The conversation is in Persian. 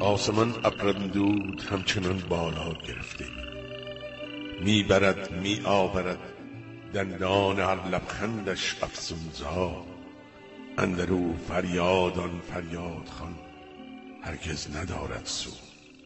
آسمان ابرندود همچنان بالا گرفته، میبرد می آورد دندان هر لبخندش افسونزا. اندرو فریاد آن فریاد خوان هرگز ندارد سود.